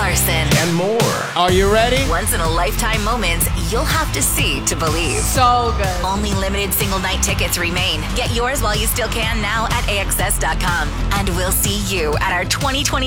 Larson. And more. Are you ready? Once in a lifetime moments you'll have to see to believe. So good. Only limited single night tickets remain. Get yours while you still can now at AXS.com. And we'll see you at our 2020